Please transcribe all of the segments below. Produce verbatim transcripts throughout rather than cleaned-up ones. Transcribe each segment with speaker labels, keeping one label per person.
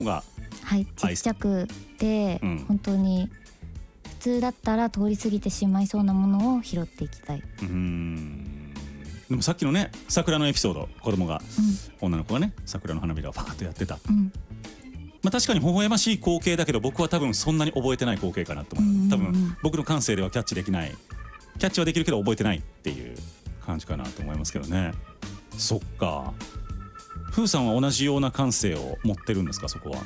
Speaker 1: が
Speaker 2: はいちっちゃくて、うん、本当に普通だったら通り過ぎてしまいそうなものを拾っていきたい。
Speaker 1: うーんでもさっきのね桜のエピソード、子供が、うん、女の子がね桜の花びらをファーッとやってた、うんまあ、確かに微笑ましい光景だけど僕は多分そんなに覚えてない光景かなと思う、うんうんうん、多分僕の感性ではキャッチできない、キャッチはできるけど覚えてないっていう感じかなと思いますけどね。そっか、ふーさんは同じような感性を持ってるんですか、そこは。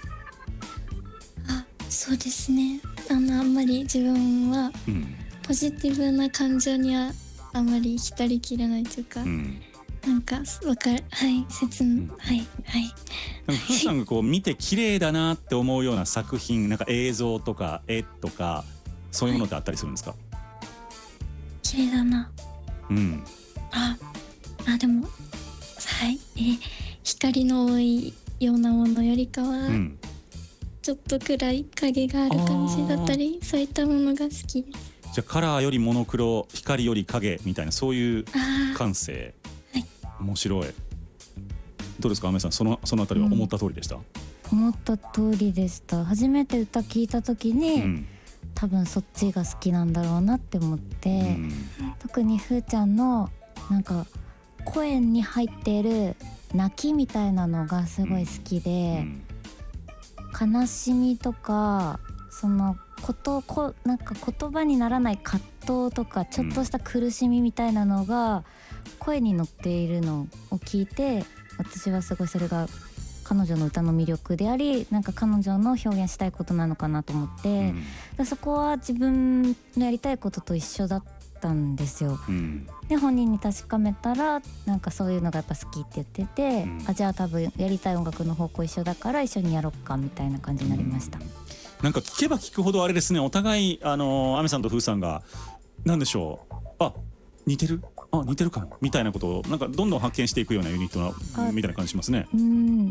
Speaker 3: あ、そうですね。あのあんまり自分はポジティブな感情にはあんまり浸りきれないというか、うん、なんかわかる、はい説明、うん、はいはい
Speaker 1: なんかふーさんがこう見て綺麗だなって思うような作品、なんか映像とか絵とかそういうものってあったりするんですか。はい、
Speaker 3: 綺麗だな。うん。あ、あでもはいえ光の多いようなものよりかは、うん、ちょっと暗い影がある感じだったり、そういったものが好きです。
Speaker 1: じゃあカラーよりモノクロ、光より影みたいなそういう感性。はい。面白い。どうですか、あめさん、そのそのあたりは思った通りでした。うん、
Speaker 2: 思った通りでした。初めて歌聞いた時に、うん、多分そっちが好きなんだろうなって思って、うん、特にふーちゃんのなんか声に入っている泣きみたいなのがすごい好きで、うん、悲しみとかそのことこなんか言葉にならない葛藤とかちょっとした苦しみみたいなのが声に乗っているのを聞いて、私はすごいそれが彼女の歌の魅力であり、なんか彼女の表現したいことなのかなと思って、うん、だそこは自分のやりたいことと一緒だったんですよ、うん、で本人に確かめたらなんかそういうのがやっぱ好きって言ってて、うん、あじゃあ多分やりたい音楽の方向一緒だから一緒にやろっかみたいな感じになりました、うん、
Speaker 1: なんか聞けば聞くほどあれですね、お互いあのアメさんとフーさんがなんでしょう、あ似てるあ似てるかもみたいなことをなんかどんどん発見していくようなユニットなみたいな感じしますね。
Speaker 2: うん、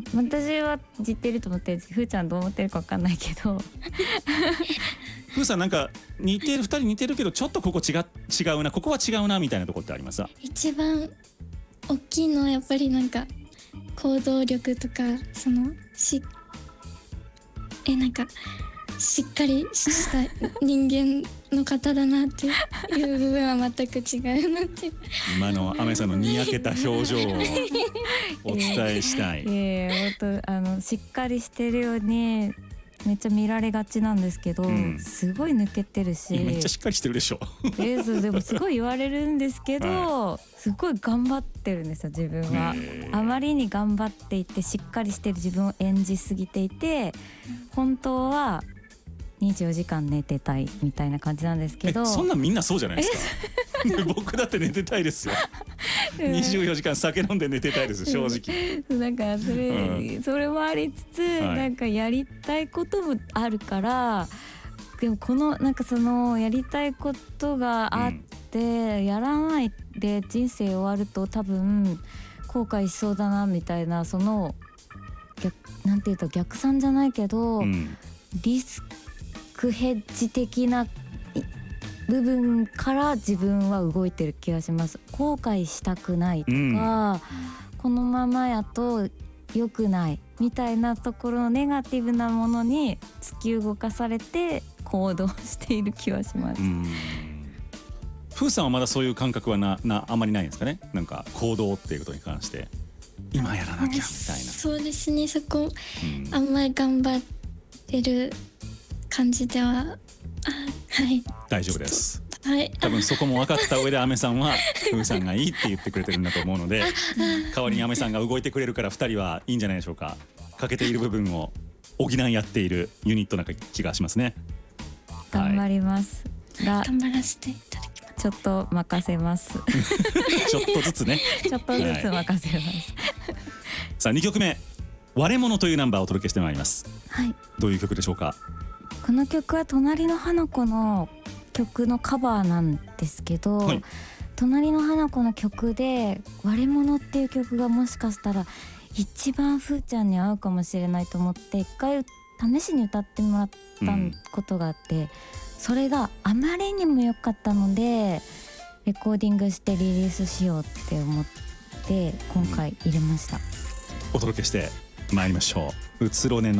Speaker 2: 私は知ってると思って、ふーちゃんどう思ってるか分かんないけど
Speaker 1: ふーさんなんか似てるふたり似てるけどちょっとここ違う違うなここは違うなみたいなところってありますか。
Speaker 3: 一番大きいのはやっぱりなんか行動力とかそのしえなんかしっかりした人間の方だなっていう部分は全く違うなって
Speaker 1: 今のアメさんのにやけた表情をお伝えしたい。
Speaker 2: えー、本当あのしっかりしてるようにめっちゃ見られがちなんですけど、うん、すごい抜けてるし
Speaker 1: めっちゃしっかりしてるでしょ
Speaker 2: えー、でもすごい言われるんですけど、はい、すごい頑張ってるんですよ自分は。あまりに頑張っていてしっかりしてる自分を演じすぎていて、本当はにじゅうよじかん寝てたいみたいな感じなんですけど、
Speaker 1: そんなみんなそうじゃないですか僕だって寝てたいですよにじゅうよじかん酒飲んで寝てたいです正直
Speaker 2: なんかそれ、うん、それもありつつ、はい、なんかやりたいこともあるから、でもこのなんかそのやりたいことがあって、うん、やらないで人生終わると多分後悔しそうだなみたいな、その逆なんていうと逆算じゃないけど、うん、リスクヘッジ的な部分から自分は動いてる気がします。後悔したくないとか、うん、このままやと良くないみたいなところのネガティブなものに突き動かされて行動している気はします。うん、
Speaker 1: ふーさんはまだそういう感覚はななあまりないんですかね。なんか行動っていうことに関して今やらなきゃみたいな。
Speaker 3: そうですね、そこ、うん、あんまり頑張ってる感じではあはい
Speaker 1: 大丈夫です。
Speaker 3: はい、
Speaker 1: 多分そこも分かった上でアメさんはふーさんがいいって言ってくれてるんだと思うので代わりにアメさんが動いてくれるからふたりはいいんじゃないでしょうか。欠けている部分を補い合っているユニットな気がしますね。
Speaker 2: 頑張りますが、
Speaker 3: はい、頑張らせていただきます。
Speaker 2: ちょっと任せます
Speaker 1: ちょっとずつね
Speaker 2: ちょっとずつ任せます、はい、
Speaker 1: さあにきょくめ割れ物というナンバーをお届けしてまいります。
Speaker 2: はい、
Speaker 1: どういう曲でしょうか。
Speaker 2: この曲は隣の花子の曲のカバーなんですけど、はい、隣の花子の曲で割れ物っていう曲がもしかしたら一番ふーちゃんに合うかもしれないと思って一回試しに歌ってもらったことがあって、うん、それがあまりにも良かったのでレコーディングしてリリースしようって思って今回入れました、うん、
Speaker 1: お届けして参りましょう。うつろねの